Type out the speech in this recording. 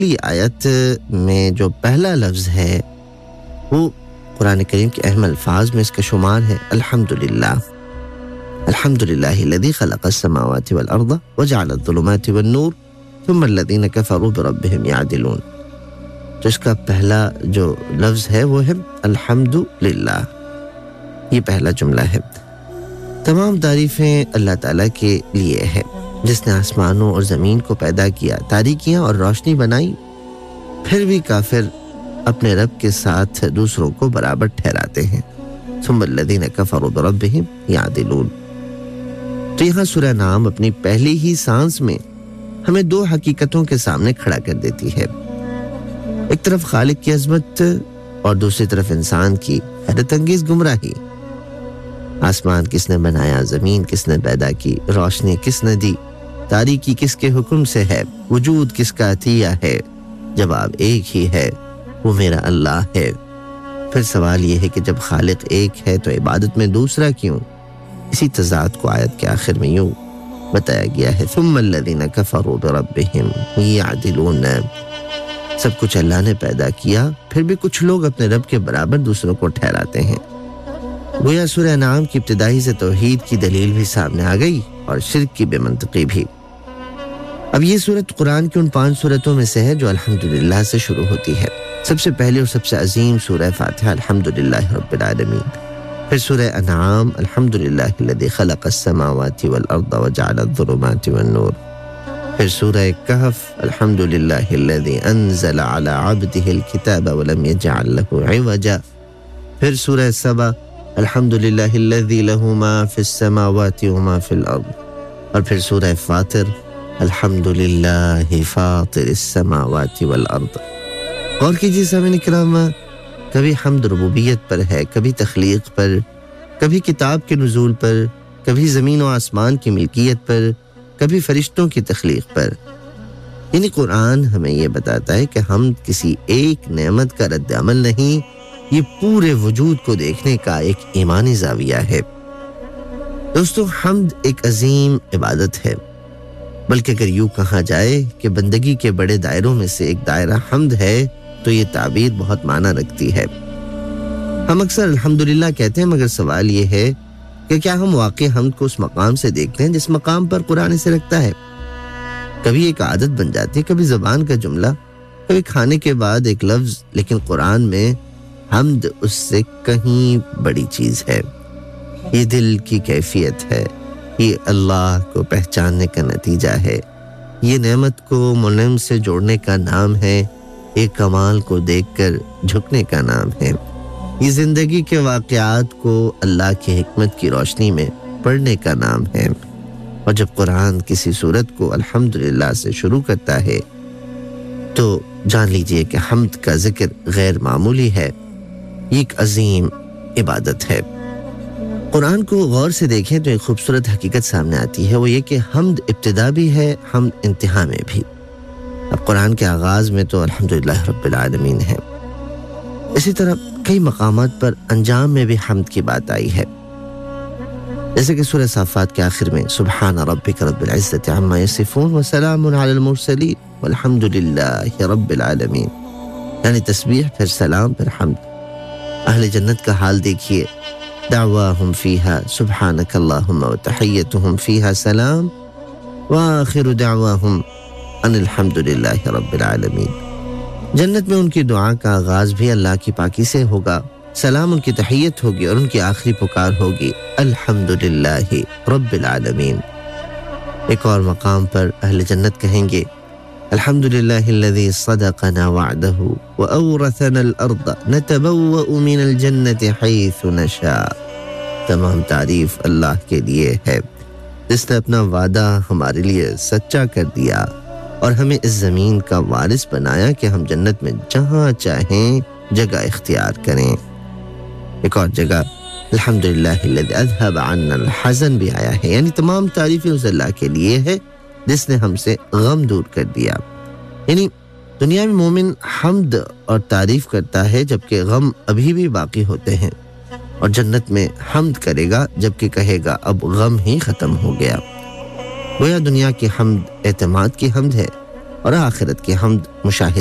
پہلی آیت میں جو پہلا لفظ ہے وہ قرآن کریم کے اہم الفاظ میں اس کا شمار ہے الحمدللہ الحمدللہ الذی خلق السماوات والارض وجعل الظلمات والنور ثم الذین کفروا بربہم یعدلون. تو اس کا پہلا جو لفظ ہے وہ ہے الحمدللہ. یہ پہلا جملہ ہے. تمام تعریفیں اللہ تعالیٰ کے لیے ہے جس نے آسمانوں اور زمین کو پیدا کیا، تاریکیاں اور روشنی بنائی. پھر بھی کافر اپنے رب کے ساتھ دوسروں کو برابر ٹھہراتے ہیں. ثم الذین کفروا بربہم یعدلون. تو یہاں سورہ نام اپنی پہلی ہی سانس میں ہمیں دو حقیقتوں کے سامنے کھڑا کر دیتی ہے. ایک طرف خالق کی عظمت اور دوسری طرف انسان کی حیرت انگیز گمراہی. آسمان کس نے بنایا، زمین کس نے پیدا کی، روشنی کس نے دی، تاریکی کس کے حکم سے ہے، وجود کس کا عطیہ ہے؟ جواب ایک ہی ہے، وہ میرا اللہ ہے. پھر سوال یہ ہے کہ جب خالق ایک ہے تو عبادت میں دوسرا کیوں؟ اسی تضاد کو آیت کے آخر میں یوں بتایا گیا ہے ثم الذین کفروا بربہم یعدلون. سب کچھ اللہ نے پیدا کیا، پھر بھی کچھ لوگ اپنے رب کے برابر دوسروں کو ٹھہراتے ہیں. گویا سورہ انعام کی ابتدائی سے توحید کی دلیل بھی سامنے آ گئی اور شرک کی بے منطقی بھی. اب یہ سورت قرآن کی ان 5 سورتوں میں سے ہے جو الحمدللہ سے شروع ہوتی ہے. سب سے پہلی اور سب سے عظیم سورہ فاتحہ الحمدللہ رب العالمین. پھر سورہ انعام الحمدللہ الذی خلق السماوات والارض وجعل الظلمات والنور. پھر سورہ کہف الحمدللہ الذی انزل علی عبدہ الکتاب ولم یجعل لہ عوجا. پھر سورہ سبا الحمدللہ الذی لہ ما فی السماوات وما فی الارض. اور پھر سورہ فاطر الحمدللہ فاطر السماوات والارض. اور کیجیے سامعین کرام، کبھی حمد ربوبیت پر ہے، کبھی تخلیق پر، کبھی کتاب کے نزول پر، کبھی زمین و آسمان کی ملکیت پر، کبھی فرشتوں کی تخلیق پر. یعنی قرآن ہمیں یہ بتاتا ہے کہ حمد کسی ایک نعمت کا رد عمل نہیں، یہ پورے وجود کو دیکھنے کا ایک ایمانی زاویہ ہے. دوستو، حمد ایک عظیم عبادت ہے، بلکہ اگر یوں کہا جائے کہ بندگی کے بڑے دائروں میں سے ایک دائرہ حمد ہے تو یہ تعبیر بہت معنی رکھتی ہے. ہم اکثر الحمدللہ کہتے ہیں، مگر سوال یہ ہے کہ کیا ہم واقعی حمد کو اس مقام سے دیکھتے ہیں جس مقام پر قرآن اسے رکھتا ہے؟ کبھی ایک عادت بن جاتی ہے، کبھی زبان کا جملہ، کبھی کھانے کے بعد ایک لفظ، لیکن قرآن میں حمد اس سے کہیں بڑی چیز ہے. یہ دل کی کیفیت ہے، یہ اللہ کو پہچاننے کا نتیجہ ہے، یہ نعمت کو منعم سے جوڑنے کا نام ہے، ایک کمال کو دیکھ کر جھکنے کا نام ہے، یہ زندگی کے واقعات کو اللہ کی حکمت کی روشنی میں پڑھنے کا نام ہے. اور جب قرآن کسی سورت کو الحمدللہ سے شروع کرتا ہے تو جان لیجئے کہ حمد کا ذکر غیر معمولی ہے، یہ ایک عظیم عبادت ہے. قرآن کو غور سے دیکھیں تو ایک خوبصورت حقیقت سامنے آتی ہے، وہ یہ کہ حمد ابتدا بھی ہے، حمد انتہا میں بھی. اب قرآن کے آغاز میں تو الحمدللہ رب العالمین ہے، اسی طرح کئی مقامات پر انجام میں بھی حمد کی بات آئی ہے، جیسے کہ سورہ صافات کے آخر میں سبحان ربک رب العزت عما یصفون وسلام علی المرسلین والحمدللہ رب العالمین. یعنی تسبیح، پھر سلام، پھر حمد. اہل جنت کا حال دیکھیے، دعواہم فیہا سبحانک اللہم وتحیتہم فیہا سلام وآخر دعواہم ان الحمدللہ رب العالمین. جنت میں ان کی دعا کا آغاز بھی اللہ کی پاکی سے ہوگا، سلام ان کی تحیت ہوگی اور ان کی آخری پکار ہوگی الحمدللہ رب العالمین. ایک اور مقام پر اہل جنت کہیں گے الحمدللہ الذی صدقنا وعدہ وأورثنا الارض نتبوأ من الجنت حیث نشاء. تمام تعریف اللہ کے لیے ہے جس نے اپنا وعدہ ہمارے لیے سچا کر دیا اور ہمیں اس زمین کا وارث بنایا کہ ہم جنت میں جہاں چاہیں جگہ اختیار کریں. ایک اور جگہ الحمدللہ الذی اذهب عنا الحزن بھی آیا ہے، یعنی تمام تعریفیں اس اللہ کے لیے ہے جس نے ہم سے غم دور کر دیا. یعنی دنیا میں مومن حمد اور تعریف کرتا ہے جبکہ غم ابھی بھی باقی ہوتے ہیں، اور جنت میں حمد کرے گا جبکہ کہے گا اب غم ہی ختم ہو گیا. گویا دنیا کی حمد اعتماد کی حمد ہے، اور آخرت کی حمد مشاہدہ